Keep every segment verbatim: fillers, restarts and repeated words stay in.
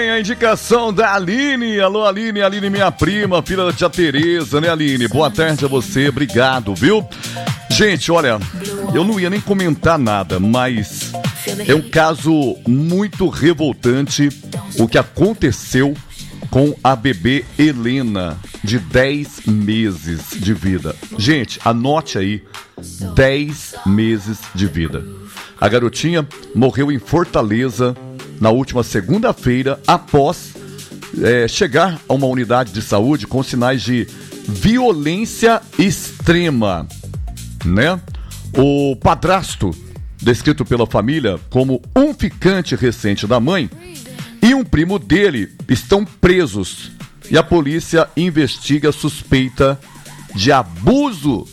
A indicação da Aline. Alô, Aline, Aline, minha prima, filha da tia Tereza, né, Aline? Boa tarde a você, obrigado, viu? Gente, olha, eu não ia nem comentar nada, mas é um caso muito revoltante o que aconteceu com a bebê Helena, de dez meses de vida. Gente, anote aí, dez meses de vida. A garotinha morreu em Fortaleza na última segunda-feira, após é, chegar a uma unidade de saúde com sinais de violência extrema, né? O padrasto, descrito pela família como um ficante recente da mãe, e um primo dele estão presos e a polícia investiga suspeita de abuso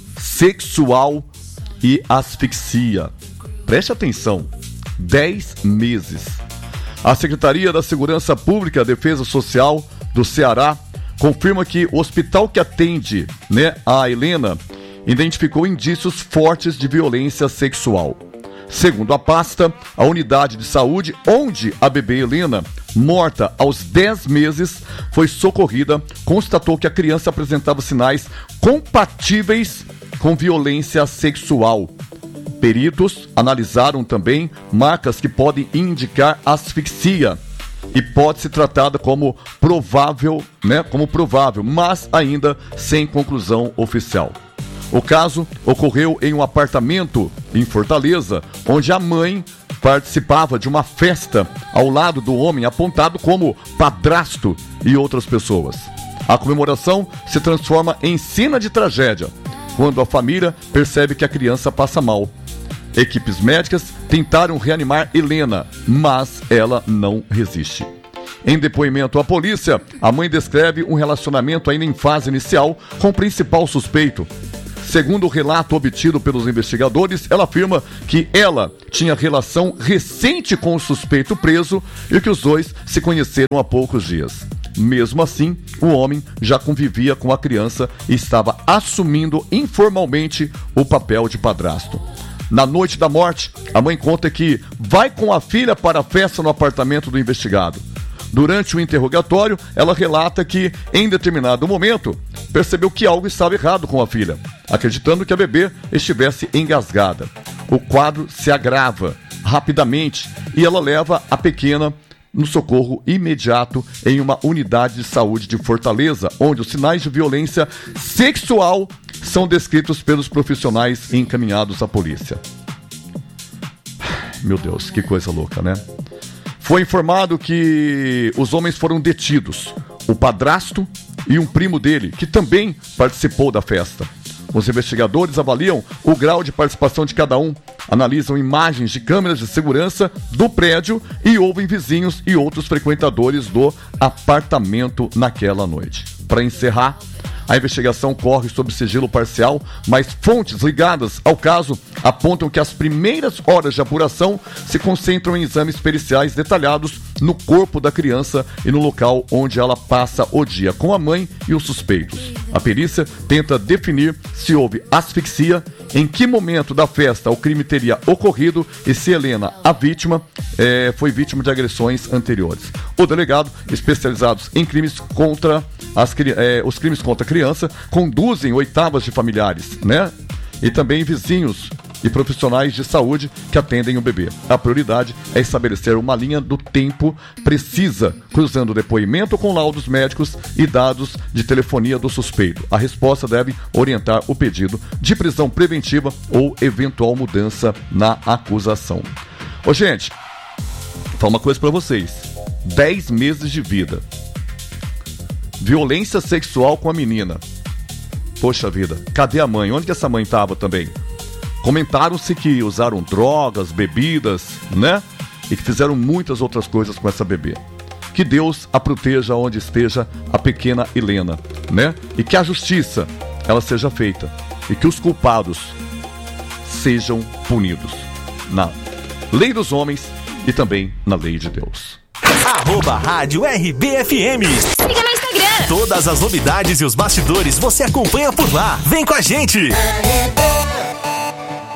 sexual e asfixia. Preste atenção, dez meses. A Secretaria da Segurança Pública e Defesa Social do Ceará confirma que o hospital que atende, né, a Helena identificou indícios fortes de violência sexual. Segundo a pasta, a unidade de saúde onde a bebê Helena, morta aos dez meses, foi socorrida, constatou que a criança apresentava sinais compatíveis com violência sexual. Peritos analisaram também marcas que podem indicar asfixia e pode ser tratada como provável, né, como provável, mas ainda sem conclusão oficial. O caso ocorreu em um apartamento em Fortaleza, onde a mãe participava de uma festa ao lado do homem apontado como padrasto e outras pessoas. A comemoração se transforma em cena de tragédia, quando a família percebe que a criança passa mal. Equipes médicas tentaram reanimar Helena, mas ela não resiste. Em depoimento à polícia, a mãe descreve um relacionamento ainda em fase inicial com o principal suspeito. Segundo o relato obtido pelos investigadores, ela afirma que ela tinha relação recente com o suspeito preso e que os dois se conheceram há poucos dias. Mesmo assim, o homem já convivia com a criança e estava assumindo informalmente o papel de padrasto. Na noite da morte, a mãe conta que vai com a filha para a festa no apartamento do investigado. Durante o interrogatório, ela relata que, em determinado momento, percebeu que algo estava errado com a filha, acreditando que a bebê estivesse engasgada. O quadro se agrava rapidamente e ela leva a pequena no socorro imediato em uma unidade de saúde de Fortaleza, onde os sinais de violência sexual são descritos pelos profissionais encaminhados à polícia. Meu Deus, que coisa louca, né? Foi informado que os homens foram detidos, o padrasto e um primo dele, que também participou da festa. Os investigadores avaliam o grau de participação de cada um, analisam imagens de câmeras de segurança do prédio e ouvem vizinhos e outros frequentadores do apartamento naquela noite. Para encerrar, a investigação corre sob sigilo parcial, mas fontes ligadas ao caso apontam que as primeiras horas de apuração se concentram em exames periciais detalhados no corpo da criança e no local onde ela passa o dia com a mãe e os suspeitos. A perícia tenta definir se houve asfixia, em que momento da festa o crime teria ocorrido e se Helena, a vítima, é, foi vítima de agressões anteriores. O delegado, especializados em crimes contra as, é, os crimes contra a criança, conduzem oitavas de familiares, né? E também vizinhos e profissionais de saúde que atendem o bebê. A prioridade é estabelecer uma linha do tempo precisa, cruzando o depoimento com laudos médicos e dados de telefonia do suspeito. A resposta deve orientar o pedido de prisão preventiva ou eventual mudança na acusação. Ô, gente, vou falar uma coisa pra vocês. dez meses de vida. Violência sexual com a menina. Poxa vida, cadê a mãe? Onde que essa mãe estava também? Comentaram-se que usaram drogas, bebidas, né? E que fizeram muitas outras coisas com essa bebê. Que Deus a proteja onde esteja a pequena Helena, né? E que a justiça, ela seja feita. E que os culpados sejam punidos. Na lei dos homens e também na lei de Deus. Arroba Rádio R B F M. Siga no Instagram. Todas as novidades e os bastidores você acompanha por lá. Vem com a gente.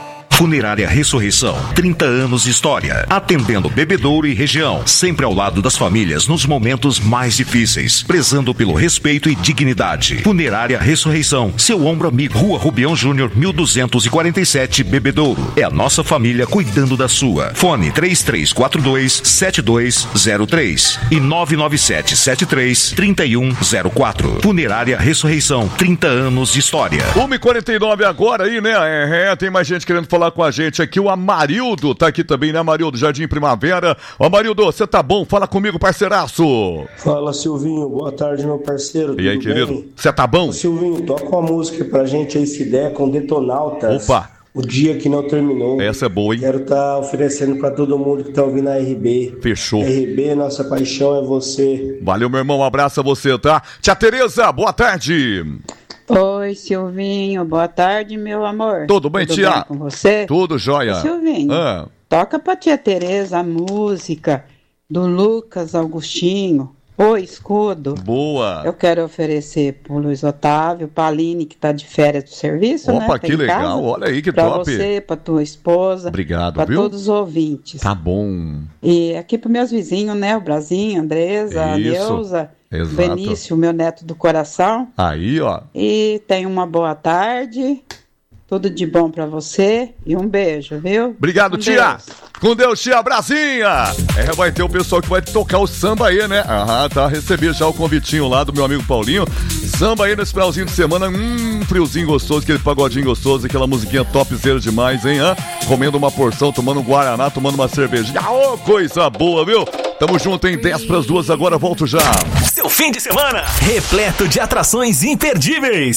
Funerária Ressurreição, trinta anos de história, atendendo Bebedouro e região, sempre ao lado das famílias nos momentos mais difíceis, prezando pelo respeito e dignidade. Funerária Ressurreição, seu ombro amigo, Rua Rubião Júnior, mil duzentos e quarenta e sete, Bebedouro. É a nossa família cuidando da sua. Fone três três quatro dois, sete dois zero três e nove nove sete sete três, três um zero quatro. Funerária Ressurreição, trinta anos de história. uma e quarenta e nove agora aí, né? É, é, tem mais gente querendo falar com a gente aqui. O Amarildo tá aqui também, né, Amarildo? Jardim Primavera. Ô, Amarildo, você tá bom? Fala comigo, parceiraço. Fala, Silvinho. Boa tarde, meu parceiro. E aí, tudo querido? Você tá bom? Ô, Silvinho, toca uma música pra gente aí, se der, com Detonautas. Opa! O dia que não terminou. Essa é boa, hein? Quero estar tá oferecendo pra todo mundo que tá ouvindo a R B. Fechou. R B, nossa paixão é você. Valeu, meu irmão. Um abraço a você, tá? Tia Tereza, boa tarde. Oi, Silvinho. Boa tarde, meu amor. Tudo bem, Tudo tia? bem com você? Tudo jóia. Ô, Silvinho, ah. toca pra tia Tereza a música do Lucas Augustinho. O Escudo. Boa. Eu quero oferecer pro Luiz Otávio, pra Aline, que tá de férias do serviço, Opa, né? que legal. Casa, olha aí, que pra top. Pra você, pra tua esposa. Obrigado, pra viu? todos os ouvintes. Tá bom. E aqui pros meus vizinhos, né? O Brasinho, a Andresa, a Neuza, o Benício, meu neto do coração. Aí, ó. E tenha uma boa tarde. Tudo de bom pra você e um beijo, viu? Obrigado, Com tia. Deus. Com Deus, tia Brasinha. É, vai ter o pessoal que vai tocar o samba aí, né? Aham, tá. Recebi já o convitinho lá do meu amigo Paulinho. Samba aí nesse finalzinho de semana. Hum, friozinho gostoso, aquele pagodinho gostoso, aquela musiquinha topzera demais, hein? Hã? Comendo uma porção, tomando um guaraná, tomando uma cervejinha. Ô, oh, coisa boa, viu? Tamo junto em dez pras duas agora, volto já. Seu fim de semana repleto de atrações imperdíveis.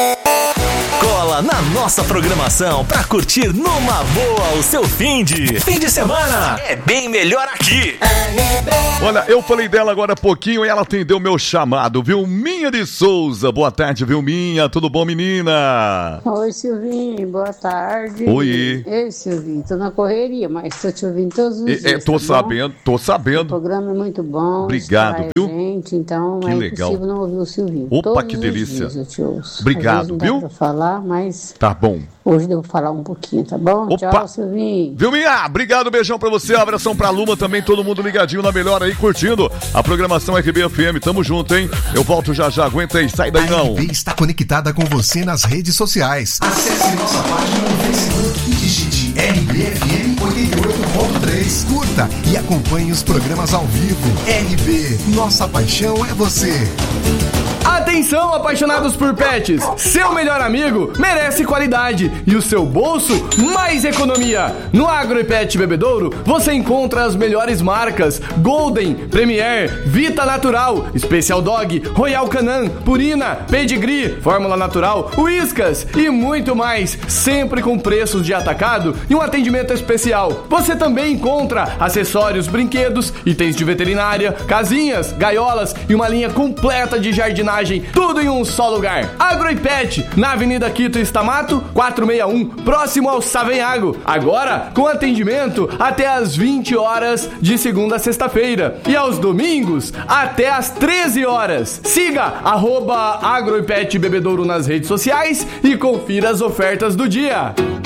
Cola na nossa programação pra curtir numa boa o seu fim de fim de semana. É bem melhor aqui. Olha, eu falei dela agora há pouquinho e ela atendeu meu chamado, Vilminha de Souza. Boa tarde, Vilminha. Tudo bom, menina? Oi, Silvinho. Boa tarde. Oi. Ei, Silvinho. Tô na correria, mas tô te ouvindo todos os é, dias. É, tô tá sabendo, bom? tô sabendo. O programa é muito bom. Obrigado, viu? Gente, então que é legal. impossível não ouvir o Silvinho. Opa, todos que os delícia. Dias eu te ouço. Obrigado, Às vezes não viu? dá pra falar, mas tá bom. Hoje devo falar um pouquinho, tá bom? Opa. Tchau, Silvinho. Vilminha, obrigado, beijão pra você, abração pra Luma também, todo mundo ligadinho na melhor aí, curtindo a programação R B F M, tamo junto, hein? Eu volto já já, aguenta aí, sai daí não. A R B está conectada com você nas redes sociais. Acesse nossa página no Facebook e digite R B F M oitenta e oito ponto três. Curta e acompanhe os programas ao vivo. R B, nossa paixão é você. Atenção, apaixonados por pets! Seu melhor amigo merece qualidade e o seu bolso mais economia. No Agro e Pet Bebedouro você encontra as melhores marcas: Golden, Premier, Vita Natural, Special Dog, Royal Canin, Purina, Pedigree, Fórmula Natural, Whiskas e muito mais, sempre com preços de atacado e um atendimento especial. Você também encontra acessórios, brinquedos, itens de veterinária, casinhas, gaiolas e uma linha completa de jardinagem. Tudo em um só lugar. Agro e Pet, na Avenida Quito Estamato, quatrocentos e sessenta e um, próximo ao Savenhago. Agora, com atendimento até às vinte horas de segunda a sexta-feira. E aos domingos, até às treze horas. Siga arroba Agro e Pet Bebedouro nas redes sociais e confira as ofertas do dia.